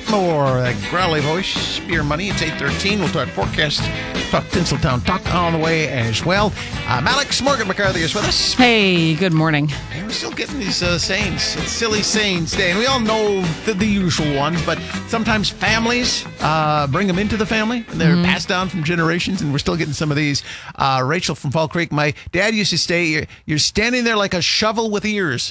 Whitmore, that growly voice, Beer Money. It's 8:13. We'll talk forecast, talk Tinseltown, talk on the way as well. Alex Morgan McCarthy is with us. Hey, good morning. And we're still getting these sayings. It's Silly Sayings Day. And we all know the usual ones, but sometimes families bring them into the family, and they're passed down from generations, and we're still getting some of these. Rachel from Fall Creek, my dad used to say, you're standing there like a shovel with ears.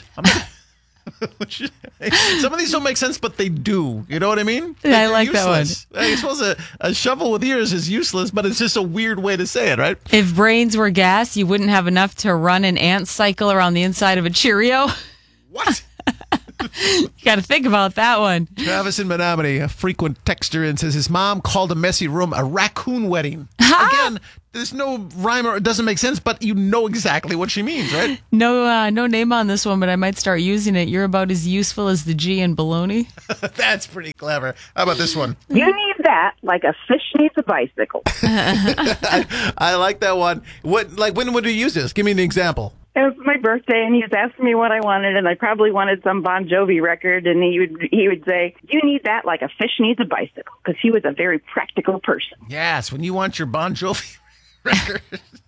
Some of these don't make sense, but they do. You know what I mean? Yeah, I like useless. that one. I suppose a shovel with ears is useless, but it's just a weird way to say it, right? If brains were gas, you wouldn't have enough to run an ant cycle around the inside of a Cheerio. What? You got to think about that one. Travis in Menominee, a frequent texter, and says his mom called a messy room a raccoon wedding. Again, there's no rhyme or it doesn't make sense, but you know exactly what she means, right? No name on this one, but I might start using it. You're about as useful as the G in baloney. That's pretty clever. How about this one? You need that like a fish needs a bicycle. I like that one. When would you use this? Give me an example. It was my birthday, and he was asking me what I wanted, and I probably wanted some Bon Jovi record, and he would say, "You need that like a fish needs a bicycle," because he was a very practical person. Yes, when you want your Bon Jovi record.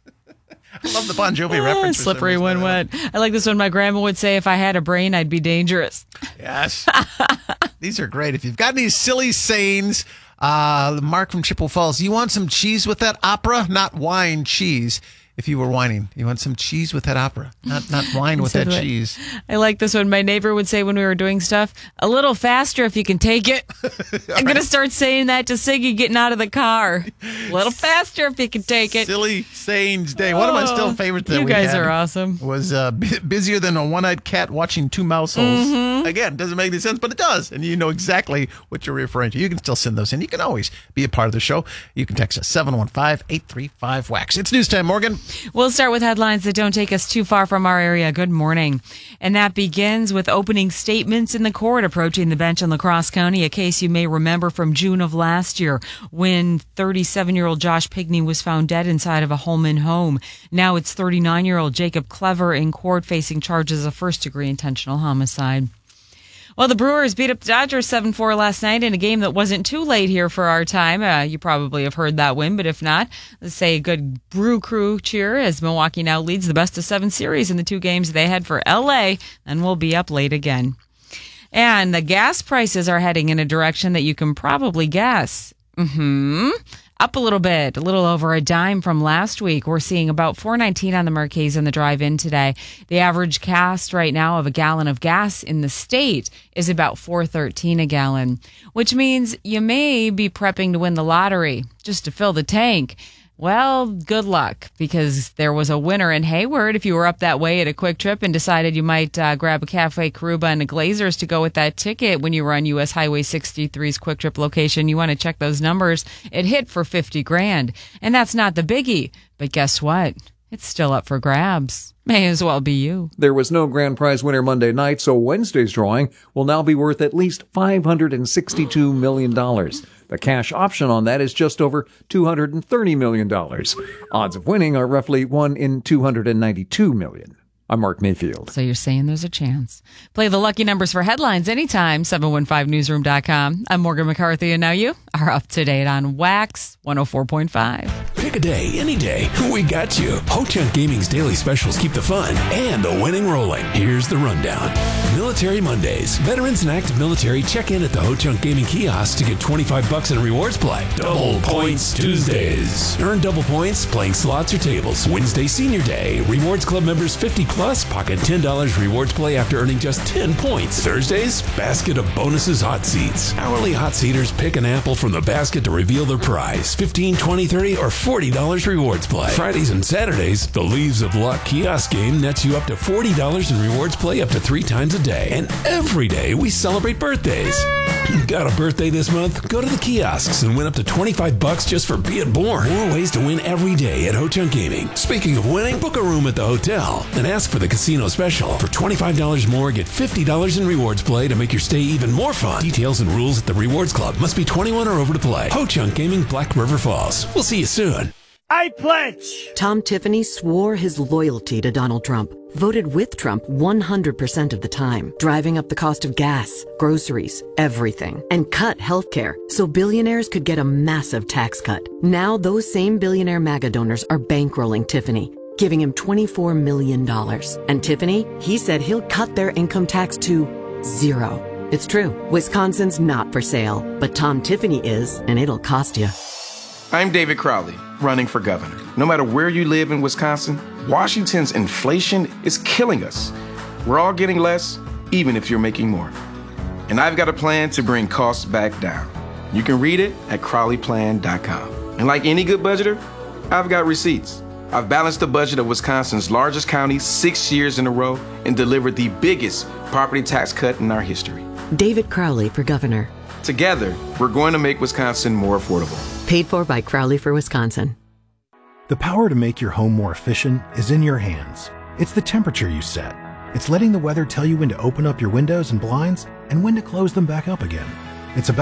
I love the Bon Jovi reference. Slippery when wet. I like this one. My grandma would say, if I had a brain, I'd be dangerous. Yes. These are great. If you've got any silly sayings, Mark from Chippewa Falls, you want some cheese with that opera? Not wine, cheese. If you were whining, you want some cheese with that opera, not wine with that cheese. I like this one. My neighbor would say when we were doing stuff, a little faster if you can take it. I'm going to start saying that to Siggy getting out of the car. A little faster if you can take it. Silly Sayings Day. One of my still favorites that you we guys had are awesome. Was busier than a one-eyed cat watching two mouse holes. Again, doesn't make any sense, but it does. And you know exactly what you're referring to. You can still send those in. You can always be a part of the show. You can text us 715-835-WAX. It's news time, Morgan. We'll start with headlines that don't take us too far from our area. Good morning. And that begins with opening statements in the court approaching the bench in La Crosse County, a case you may remember from June of last year when 37-year-old Josh Pigney was found dead inside of a Holman home. Now it's 39-year-old Jacob Clever in court facing charges of first-degree intentional homicide. Well, the Brewers beat up the Dodgers 7-4 last night in a game that wasn't too late here for our time. You probably have heard that win, but if not, let's say a good Brew Crew cheer as Milwaukee now leads the best-of-7 series in the two games they had for L.A., and will be up late again. And the gas prices are heading in a direction that you can probably guess. Up a little bit, a little over a dime from last week. We're seeing about $4.19 on the Marquez in the drive-in today. The average cost right now of a gallon of gas in the state is about $4.13 a gallon, which means you may be prepping to win the lottery just to fill the tank. Well, good luck, because there was a winner in Hayward. If you were up that way at a Quick Trip and decided you might grab a Cafe Caruba and a Glazers to go with that ticket when you were on U.S. Highway 63's Quick Trip location, you want to check those numbers. It hit for $50,000, and that's not the biggie. But guess what? It's still up for grabs. May as well be you. There was no grand prize winner Monday night, so Wednesday's drawing will now be worth at least $562 million. The cash option on that is just over $230 million. Odds of winning are roughly 1 in 292 million. I'm Mark Mayfield. So you're saying there's a chance. Play the lucky numbers for headlines anytime, 715newsroom.com. I'm Morgan McCarthy, and now you are up to date on Wax 104.5. Pick a day, any day. We got you. Ho-Chunk Gaming's daily specials keep the fun and the winning rolling. Here's the rundown. Military Mondays. Veterans and active military check in at the Ho-Chunk Gaming kiosk to get $25 in rewards play. Double Points Tuesdays. Earn double points playing slots or tables. Wednesday Senior Day. Rewards Club members 50 plus pocket $10 rewards play after earning just 10 points. Thursdays, basket of bonuses hot seats. Hourly hot seaters pick an apple from the basket to reveal their prize. 15, 20, 30, or $40 rewards play. Fridays and Saturdays, the Leaves of Luck kiosk game nets you up to $40 in rewards play up to 3 times a day. And every day we celebrate birthdays. Got a birthday this month? Go to the kiosks and win up to $25 just for being born. More ways to win every day at Ho-Chunk Gaming. Speaking of winning, book a room at the hotel and ask for the casino special. For $25 more, get $50 in rewards play to make your stay even more fun. Details and rules at the Rewards Club. Must be 21 or over to play. Ho-Chunk Gaming, Black River Falls. We'll see you soon. I pledge. Tom Tiffany swore his loyalty to Donald Trump. voted with Trump 100% of the time, driving up the cost of gas, groceries, everything, and cut healthcare so billionaires could get a massive tax cut. Now those same billionaire MAGA donors are bankrolling Tiffany, giving him $24 million. And Tiffany, he said he'll cut their income tax to 0. It's true, Wisconsin's not for sale, but Tom Tiffany is, and it'll cost you. I'm David Crowley, running for governor. No matter where you live in Wisconsin, Washington's inflation is killing us. We're all getting less, even if you're making more. And I've got a plan to bring costs back down. You can read it at CrowleyPlan.com. And like any good budgeter, I've got receipts. I've balanced the budget of Wisconsin's largest county 6 years in a row and delivered the biggest property tax cut in our history. David Crowley for governor. Together, we're going to make Wisconsin more affordable. Paid for by Crowley for Wisconsin. The power to make your home more efficient is in your hands. It's the temperature you set. It's letting the weather tell you when to open up your windows and blinds and when to close them back up again. It's about